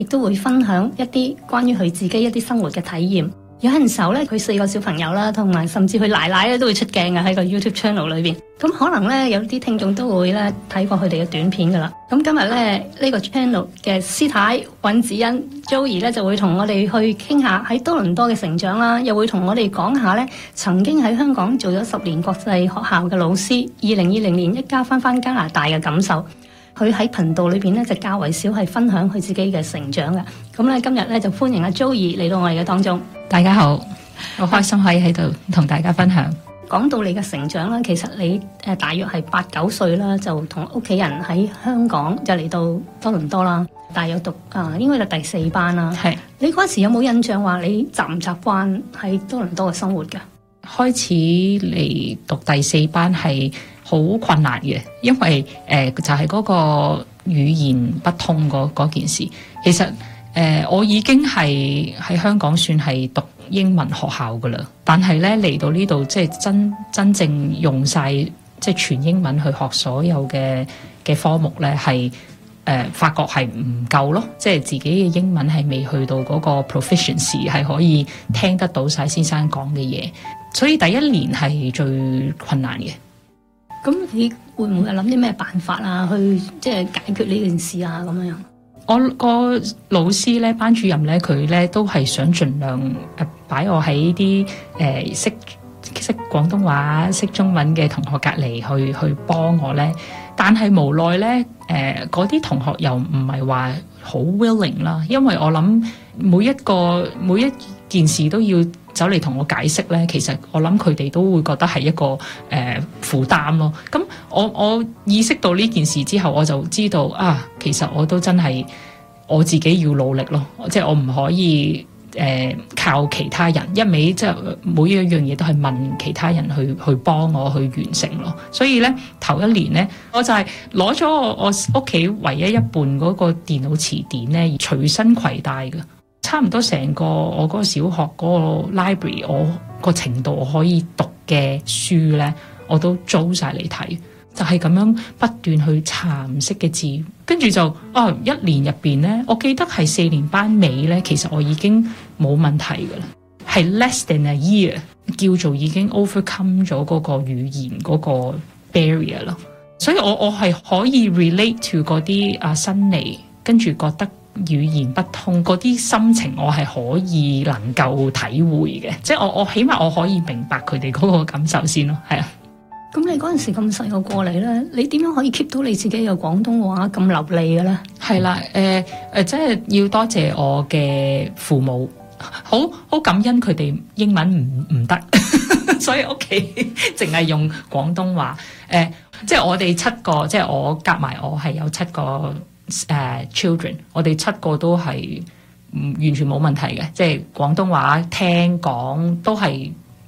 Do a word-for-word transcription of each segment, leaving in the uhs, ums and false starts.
亦都會分享一啲關於佢自己一啲生活嘅體驗。有陣時候咧，佢四個小朋友啦，同埋甚至佢奶奶咧都會出鏡嘅喺個 YouTube channel 裏邊。咁可能咧有啲聽眾都會咧睇過佢哋嘅短片噶啦。咁今日咧呢、這個 channel 嘅師太尹子欣 Joey 咧就會同我哋去傾下喺多倫多嘅成長啦，又會同我哋講下咧曾經喺香港做咗十年國際學校嘅老師，二零二零年一家翻翻加拿大嘅感受。佢喺頻道裏邊咧就較為少係分享佢自己嘅成長嘅。咁咧今日咧就歡迎阿 Joey 嚟到我哋嘅當中。 大家好，好開心可以喺度同大家分享。 講到你嘅成長啦，其實你誒大約係八九歲啦，就同屋企人喺香港就嚟到多倫多啦，大約讀啊、呃、應該就第四班啦。係你嗰時有冇印象話你習唔習慣喺多倫多嘅生活㗎？ 開始嚟讀第四班係好困難嘅，因為誒、呃、就係、是、嗰個語言不通嗰件事。其實誒、呃、我已經係喺香港算係讀英文學校噶啦，但係咧嚟到呢度即係真真正用晒即係全英文去學所有嘅嘅科目咧，係誒、呃、發覺係唔夠咯，即係自己嘅英文係未去到嗰個 proficiency 係可以聽得到晒先生講嘅嘢，所以第一年係最困難嘅。 咁你會唔會諗啲咩辦法啊，去即係解決呢件事啊咁樣？ 我個老師咧，班主任咧，佢咧都係想盡量誒擺我喺啲誒識識廣東話、識中文嘅同學隔離去去幫我咧，但係無奈咧誒嗰啲同學又唔係話好 willing 啦，因為我諗每一個每一件事都要走嚟同我解釋咧，其實我諗佢哋都會覺得係一個誒、呃、負擔咯。咁我我意識到呢件事之後，我就知道啊，其實我都真係我自己要努力咯。即係我唔可以誒、呃、靠其他人一味即係每一樣嘢都係問其他人去去幫我去完成咯。所以咧頭一年咧，我就係攞咗我我屋企唯一一半嗰個電腦詞典咧，隨身攜帶嘅。差唔多成個我嗰個小學嗰個 library， 我個程度我可以讀嘅書咧，我都租晒嚟睇，就係咁樣不斷去查唔識嘅字，跟住就哦一年入邊咧，我記得係四年班尾咧，其實我已經冇問題噶啦，係 less than a year 叫做已經 overcome 咗嗰個語言嗰個 barrier 咯，所以我我係可以 relate to 嗰啲啊新嚟跟住覺得語言不通嗰啲心情，我係可以能夠體會嘅，即係我我起碼我可以明白佢哋嗰個感受先咯，係啊。 咁你嗰陣時咁細個過嚟咧，你點樣可以 keep 到你自己嘅廣東話咁流利嘅咧？係啦， 誒誒，即係要多謝我嘅父母，好好感恩佢哋英文唔唔得，所以屋企淨係用廣東話。誒、呃，即係我哋七個，即係我夾埋我係有七個。誒、uh, children， 我哋七個都係唔完全冇問題嘅，即係廣東話聽講都係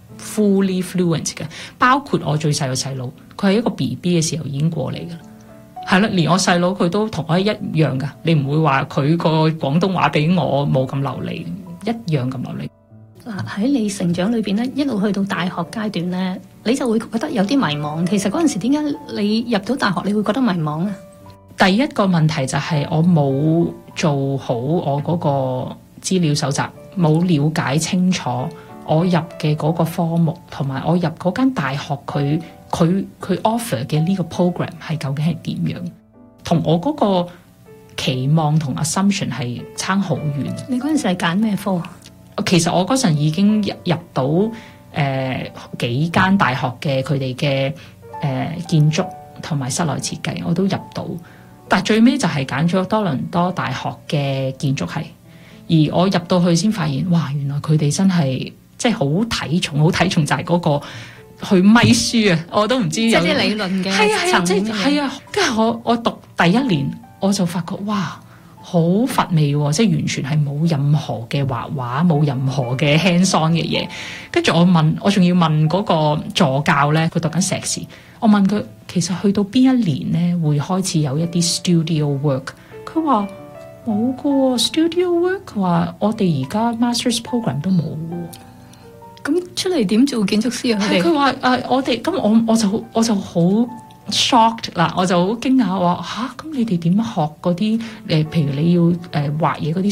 fully fluent 嘅，包括我最細個細佬，佢係一個 B B 嘅時候已經過嚟㗎啦，係啦，連我細佬佢都同我一樣㗎，你唔會話佢個廣東話比我冇咁流利，一樣咁流利。 嗱，喺你成長裏邊咧，一路去到大學階段咧，你就會覺得有啲迷茫。其實嗰陣時點解你入到大學你會覺得迷茫咧？ 第一個問題就係我冇做好我嗰個資料搜集，冇了解清楚我入嘅嗰個科目，同埋我入嗰間大學佢佢佢 offer 嘅呢個 program 係究竟係點樣，同我嗰個期望同 assumption 係差好遠。 你嗰陣時係揀咩科？ 其實我嗰陣已經入入到誒、呃、幾間大學嘅佢哋嘅誒建築同埋室內設計，我都入到。但最尾就係揀咗多倫多大學嘅建築系，而我入到去先發現，哇！原來佢哋真係即係好睇重，好睇重就係嗰個去咪書啊！我都唔知有即係啲理論嘅係啊係啊，即係係啊！跟住我我讀第一年，我就發覺哇，好乏味喎！即係完全係冇任何嘅畫畫，冇任何嘅 hands-on 嘅嘢。跟住我問，我仲要問嗰個助教咧，佢讀緊碩士。我問佢其實去到邊一年咧會開始有一啲 studio work？ 佢話冇噶喎 studio work。佢話我哋而家 masters program 都冇喎。 咁出嚟點做建築師啊？ 係佢話誒，我哋咁我我就我就好 shocked 啦，我就好驚訝話吓，咁你哋點學嗰啲誒？譬如你要誒畫嘢嗰啲